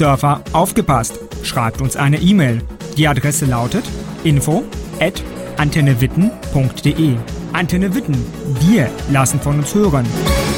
Surfer, aufgepasst! Schreibt uns eine E-Mail. Die Adresse lautet info@antennewitten.de. Antenne Witten. Wir lassen von uns hören.